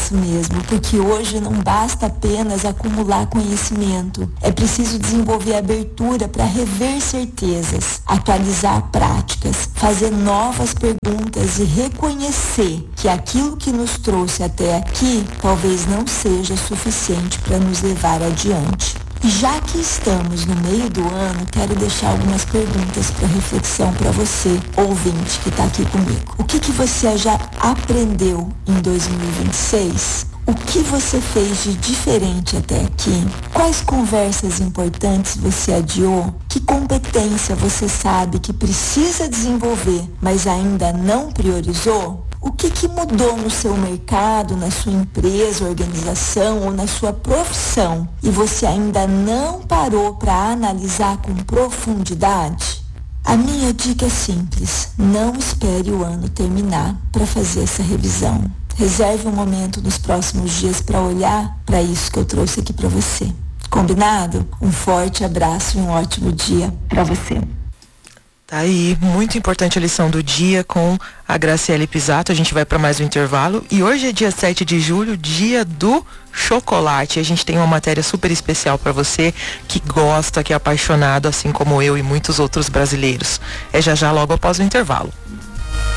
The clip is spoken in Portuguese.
isso mesmo, porque hoje não basta apenas acumular conhecimento. É preciso desenvolver abertura para rever certezas, atualizar práticas, fazer novas perguntas e reconhecer que aquilo que nos trouxe até aqui talvez não seja suficiente para nos levar adiante. E já que estamos no meio do ano, quero deixar algumas perguntas para reflexão para você, ouvinte que está aqui comigo. O que você já aprendeu em 2026? O que você fez de diferente até aqui? Quais conversas importantes você adiou? Que competência você sabe que precisa desenvolver, mas ainda não priorizou? O que mudou no seu mercado, na sua empresa, organização ou na sua profissão e você ainda não parou para analisar com profundidade? A minha dica é simples: não espere o ano terminar para fazer essa revisão. Reserve um momento nos próximos dias para olhar para isso que eu trouxe aqui para você. Combinado? Um forte abraço e um ótimo dia para você. Tá aí, muito importante a lição do dia com a Graciele Pisato. A gente vai para mais um intervalo e hoje é dia 7 de julho, dia do chocolate. A gente tem uma matéria super especial para você que gosta, que é apaixonado, assim como eu e muitos outros brasileiros. É já logo após o intervalo.